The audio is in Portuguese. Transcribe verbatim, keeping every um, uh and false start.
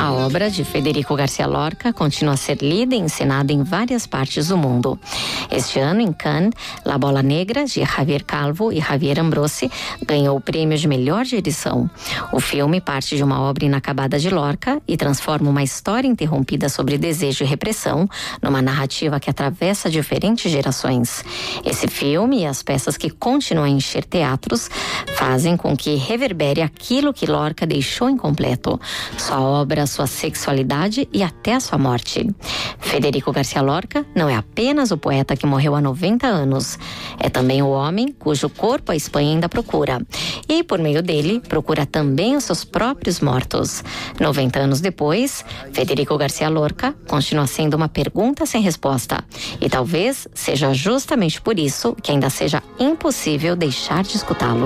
A obra de Federico Garcia Lorca continua a ser lida e encenada em várias partes do mundo. Este ano, em Cannes, La Bola Negra, de Javier Calvo e Javier Ambrosi, ganhou o prêmio de melhor direção. O filme parte de uma obra inacabada de Lorca e transforma uma história interrompida sobre desejo e repressão numa narrativa que atravessa diferentes gerações. Esse filme e as peças que continuam a encher teatros fazem com que reverbere aquilo que Lorca deixou incompleto: sua obra, sua sexualidade e até a sua morte. Federico Garcia Lorca não é apenas o poeta que morreu há noventa anos, é também o homem cujo corpo a Espanha ainda procura. E, por meio dele, procura também os seus próprios mortos. noventa anos depois, Federico Garcia Lorca continua sendo uma pergunta sem resposta. E talvez seja justamente por isso que ainda seja impossível deixar de escutá-lo.